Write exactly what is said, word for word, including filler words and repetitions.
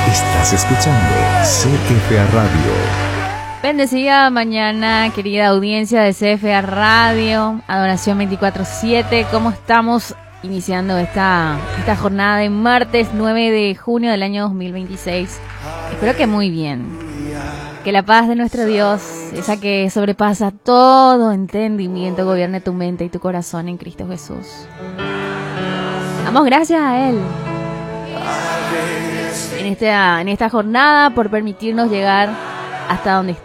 Estás escuchando C F A Radio. Bendecida mañana, querida audiencia de C F A Radio, Adoración veinticuatro siete. ¿Cómo estamos iniciando esta, esta jornada de martes nueve de junio del año dos mil veintiséis? Espero que muy bien. Que la paz de nuestro Dios, esa que sobrepasa todo entendimiento, gobierne tu mente y tu corazón en Cristo Jesús. Damos gracias a Él en esta, en esta jornada por permitirnos llegar hasta donde